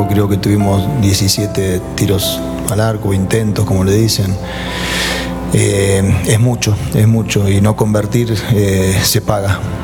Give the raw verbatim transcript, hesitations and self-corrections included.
arco, creo que tuvimos diecisiete tiros al arco, intentos, como le dicen. Eh, es mucho, es mucho, y no convertir eh, se paga.